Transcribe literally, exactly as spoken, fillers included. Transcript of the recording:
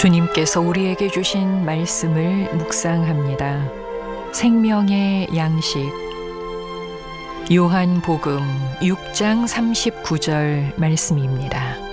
주님께서 우리에게 주신 말씀을 묵상합니다. 생명의 양식. 요한복음 육 장 삼십구 절 말씀입니다.